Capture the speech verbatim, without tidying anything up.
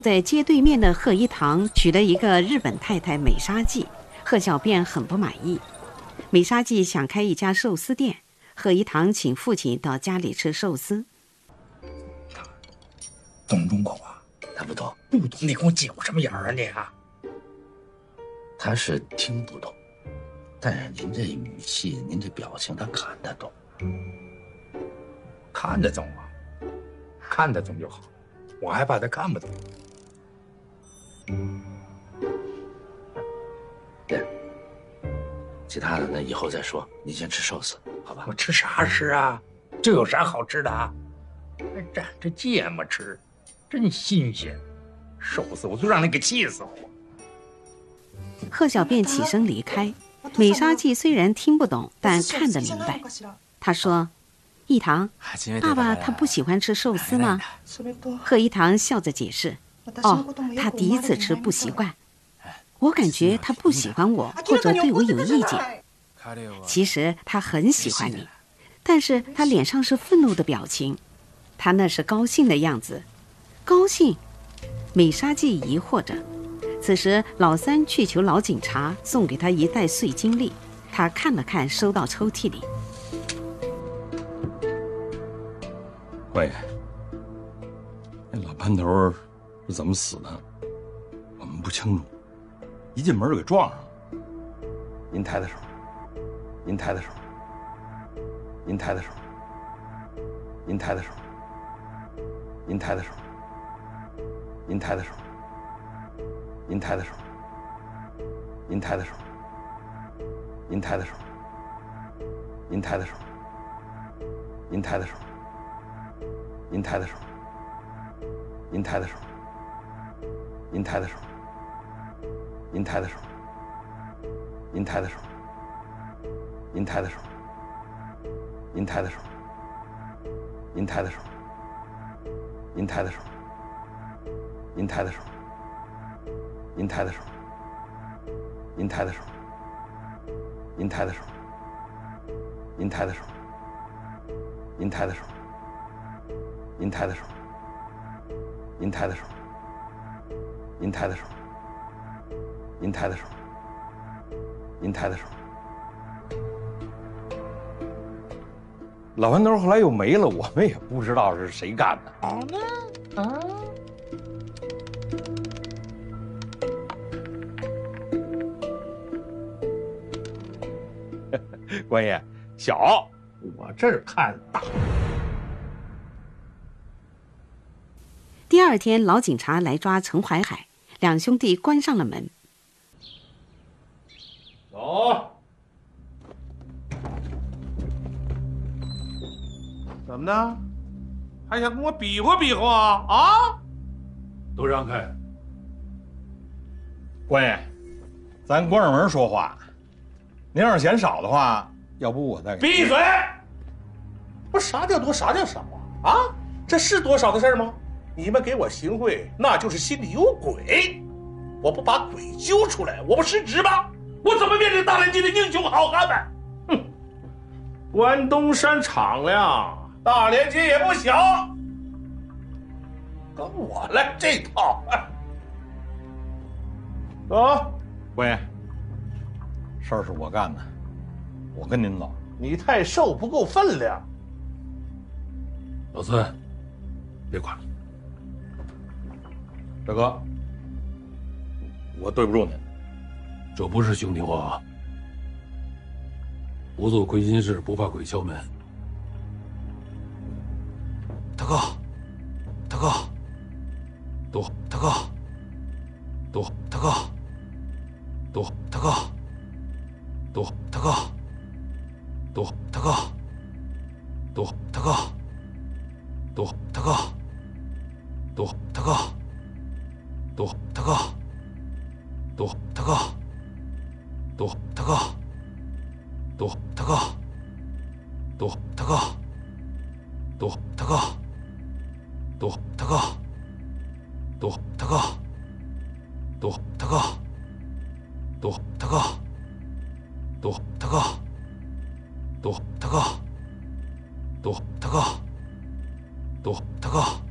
在街对面的贺一堂娶了一个日本太太美沙纪，贺小便很不满意。美沙纪想开一家寿司店，贺一堂请父亲到家里吃寿司。 懂中国话？ 他不懂。 不懂你跟我解过什么眼儿啊你啊？ 他是听不懂，但是您这语气，您这表情，他看得懂。 看得懂啊，看得懂就好，我还怕他看不懂。 对，其他的呢以后再说，你先吃寿司，好吧？ 我吃啥吃啊？这有啥好吃的啊？还蘸着芥末吃，真新鲜。寿司我都让你给气死我。 贺小便起身离开。美沙纪虽然听不懂，但看得明白。他说：“一堂，爸爸他不喜欢吃寿司吗？”贺一堂笑着解释：“哦，他第一次吃不习惯。我感觉他不喜欢我，或者对我有意见。其实他很喜欢你，但是他脸上是愤怒的表情，他那是高兴的样子。高兴？”美沙纪疑惑着。此时老三去求老警察送给他一袋碎金粒，他看了看，收到抽屉里。 喂，那老潘头是怎么死的？我们不清楚，一进门就给撞上了。 您抬抬手，您抬抬手，您抬抬手，您抬抬手，您抬抬手，您抬抬手。您抬抬手，您抬抬手，您抬抬手，您抬抬手，您抬抬手，您抬抬手，您抬抬手，您抬抬手，您抬抬手，您抬抬手，您抬抬手，您抬抬手，您抬抬手，您抬抬手，您抬抬手。您抬抬手，您抬抬手，您抬抬手，您抬抬手，您抬抬手，您抬抬手，您抬抬手，您抬抬手，您抬抬手，您抬抬手。 老潘头后来又没了，我们也不知道是谁干的。 好呢，啊。 关爷，小， 我这儿看大。 第二天，老警察来抓陈怀海，两兄弟关上了门。 走。 怎么的？还想跟我比划比划啊？啊！ 都让开。关爷，咱关上门说话。您要是嫌少的话，要不我再给。 闭嘴！不是啥叫多，啥叫少啊？啊，这是多少的事吗？你们给我行贿，那就是心里有鬼。我不把鬼揪出来，我不失职吗？我怎么面对大连军的英雄好汉们？哼！关东山敞亮，大连军也不小。跟我来这套！走， 关爷。事儿是我干的，我跟您走。 你太瘦，不够分量。 老孙，别管了。大哥，我对不住您。 这不是兄弟话。不做亏心事，不怕鬼敲门。 大哥，大哥， 多， 大哥， 多， 大哥， 多， 大哥。 多大哥， 多大哥， 多大哥， 多大哥， 多大哥， 多大哥， 多大哥， 多大哥， 多大哥， 多大哥， 多大哥， 多大哥， 多大哥， 多大哥， 多大哥。 多大哥， 多大哥， 多大哥， 多大哥。